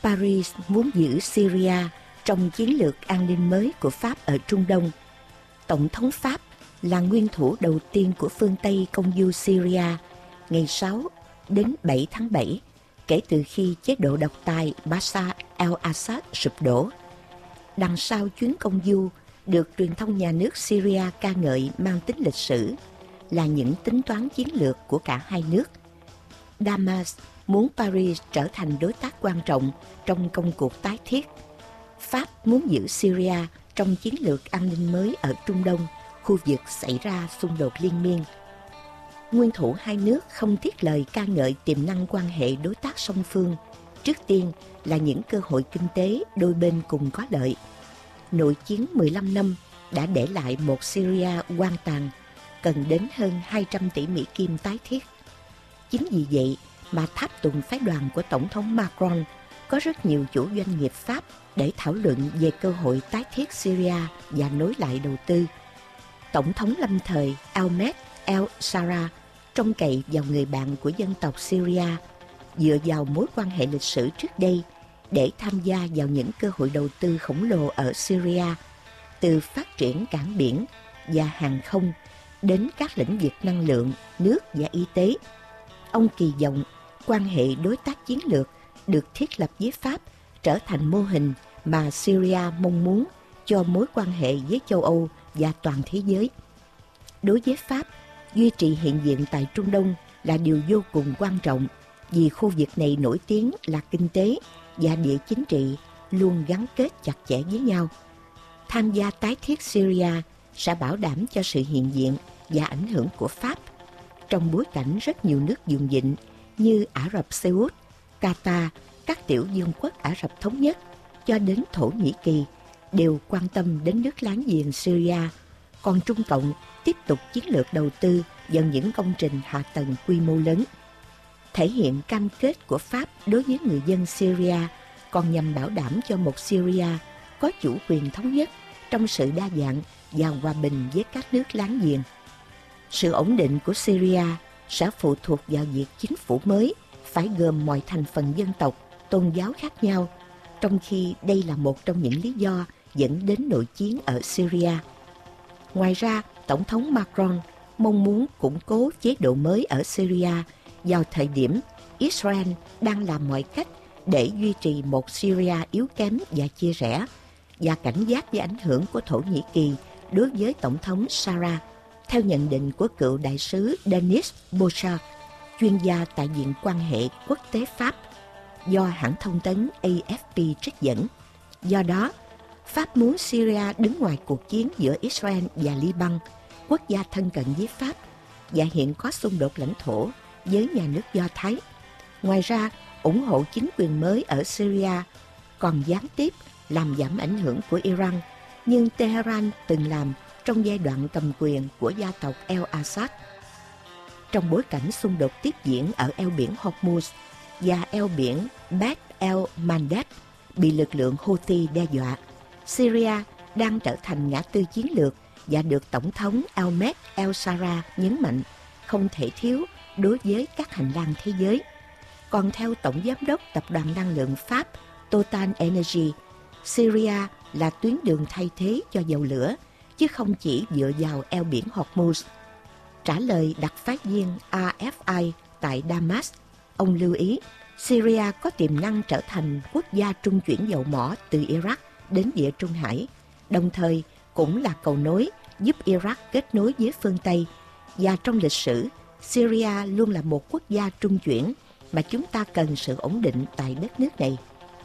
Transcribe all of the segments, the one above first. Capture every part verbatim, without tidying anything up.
Paris muốn giữ Syria trong chiến lược an ninh mới của Pháp ở Trung Đông. Tổng thống Pháp là nguyên thủ đầu tiên của phương Tây công du Syria ngày sáu đến bảy tháng bảy, kể từ khi chế độ độc tài Bashar al-Assad sụp đổ. Đằng sau chuyến công du được truyền thông nhà nước Syria ca ngợi mang tính lịch sử là những tính toán chiến lược của cả hai nước. Damas muốn Paris trở thành đối tác quan trọng trong công cuộc tái thiết. Pháp muốn giữ Syria trong chiến lược an ninh mới ở Trung Đông, khu vực xảy ra xung đột liên miên. Nguyên thủ hai nước không tiếc lời ca ngợi tiềm năng quan hệ đối tác song phương, trước tiên là những cơ hội kinh tế đôi bên cùng có lợi. Nội chiến mười lăm năm đã để lại một Syria hoang tàn, cần đến hơn hai trăm tỷ Mỹ Kim tái thiết. Chính vì vậy mà tháp tùng phái đoàn của Tổng thống Macron có rất nhiều chủ doanh nghiệp Pháp để thảo luận về cơ hội tái thiết Syria và nối lại đầu tư. Tổng thống lâm thời Ahmed el-Sharaa trông cậy vào người bạn của dân tộc Syria, dựa vào mối quan hệ lịch sử trước đây để tham gia vào những cơ hội đầu tư khổng lồ ở Syria, từ phát triển cảng biển và hàng không đến các lĩnh vực năng lượng, nước và y tế. Ông kỳ vọng quan hệ đối tác chiến lược được thiết lập với Pháp trở thành mô hình mà Syria mong muốn cho mối quan hệ với châu Âu và toàn thế giới. Đối với Pháp, duy trì hiện diện tại Trung Đông là điều vô cùng quan trọng, vì khu vực này nổi tiếng là kinh tế và địa chính trị luôn gắn kết chặt chẽ với nhau. Tham gia tái thiết Syria sẽ bảo đảm cho sự hiện diện và ảnh hưởng của Pháp trong bối cảnh rất nhiều nước vùng vịnh như Ả Rập Xê Út, Qatar, các tiểu vương quốc Ả Rập Thống Nhất cho đến Thổ Nhĩ Kỳ đều quan tâm đến nước láng giềng Syria, còn Trung Cộng tiếp tục chiến lược đầu tư vào những công trình hạ tầng quy mô lớn. Thể hiện cam kết của Pháp đối với người dân Syria còn nhằm bảo đảm cho một Syria có chủ quyền thống nhất trong sự đa dạng và hòa bình với các nước láng giềng. Sự ổn định của Syria sẽ phụ thuộc vào việc chính phủ mới phải gồm mọi thành phần dân tộc, tôn giáo khác nhau, trong khi đây là một trong những lý do dẫn đến nội chiến ở Syria. Ngoài ra, Tổng thống Macron mong muốn củng cố chế độ mới ở Syria vào thời điểm Israel đang làm mọi cách để duy trì một Syria yếu kém và chia rẽ, và cảnh giác với ảnh hưởng của Thổ Nhĩ Kỳ đối với Tổng thống Sarraj. Theo nhận định của cựu đại sứ Denis Bouchard, chuyên gia tại Viện quan hệ quốc tế Pháp, do hãng thông tấn A F P trích dẫn. Do đó, Pháp muốn Syria đứng ngoài cuộc chiến giữa Israel và Liban, quốc gia thân cận với Pháp, và hiện có xung đột lãnh thổ với nhà nước Do Thái. Ngoài ra, ủng hộ chính quyền mới ở Syria còn gián tiếp làm giảm ảnh hưởng của Iran, nhưng Tehran từng làm trong giai đoạn cầm quyền của gia tộc el-Assad. Trong bối cảnh xung đột tiếp diễn ở eo biển Hormuz và eo biển Bab el-Mandeb bị lực lượng Houthi đe dọa, Syria đang trở thành ngã tư chiến lược và được Tổng thống Ahmed el-Sharaa nhấn mạnh không thể thiếu đối với các hành lang thế giới. Còn theo Tổng Giám đốc Tập đoàn Năng lượng Pháp Total Energy, Syria là tuyến đường thay thế cho dầu lửa, chứ không chỉ dựa vào eo biển Hormuz. Trả lời đặc phái viên R F I tại Damas, ông lưu ý Syria có tiềm năng trở thành quốc gia trung chuyển dầu mỏ từ Iraq đến Địa Trung Hải, đồng thời cũng là cầu nối giúp Iraq kết nối với phương Tây. Và trong lịch sử, Syria luôn là một quốc gia trung chuyển mà chúng ta cần sự ổn định tại đất nước này.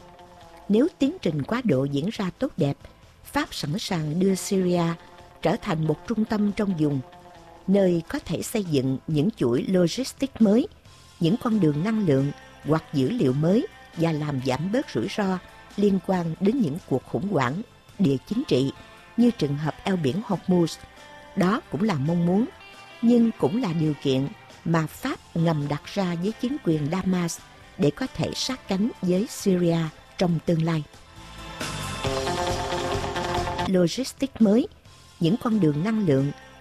Nếu tiến trình quá độ diễn ra tốt đẹp, Pháp sẵn sàng đưa Syria trở thành một trung tâm trong vùng, nơi có thể xây dựng những chuỗi logistics mới, những con đường năng lượng hoặc dữ liệu mới, và làm giảm bớt rủi ro liên quan đến những cuộc khủng hoảng địa chính trị như trường hợp eo biển Hormuz. Đó cũng là mong muốn, nhưng cũng là điều kiện mà Pháp ngầm đặt ra với chính quyền Damas để có thể sát cánh với Syria trong tương lai. Logistics mới, những con đường năng lượng